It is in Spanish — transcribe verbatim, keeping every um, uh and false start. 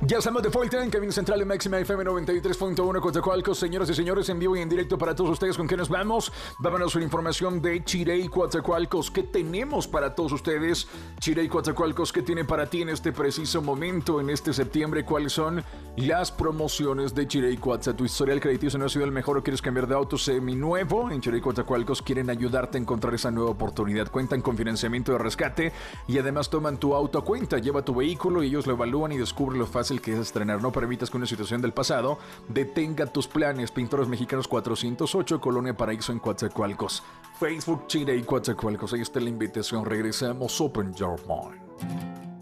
Ya estamos de vuelta en Cabina Central de Máxima F M noventa y tres punto uno Coatzacoalcos. Señoras y señores, en vivo y en directo para todos ustedes. ¿Con qué nos vamos? Vámonos con información de Chirey Coatzacoalcos. ¿Qué tenemos para todos ustedes? Chirey Coatzacoalcos, ¿qué tiene para ti en este preciso momento, en este septiembre? ¿Cuáles son las promociones de Chirey Coatzacoalcos? ¿Tu historial crediticio no ha sido el mejor o quieres cambiar de auto seminuevo? En Chirey Coatzacoalcos quieren ayudarte a encontrar esa nueva oportunidad. Cuentan con financiamiento de rescate y además toman tu auto a cuenta. Lleva tu vehículo y ellos lo evalúan y descubren lo fácil que es estrenar. No permitas que una situación del pasado detenga tus planes. Pintores Mexicanos cuatrocientos ocho, Colonia Paraíso en Coatzacoalcos. Facebook Chirey Coatzacoalcos. Ahí está la invitación. Regresamos. Open your mind.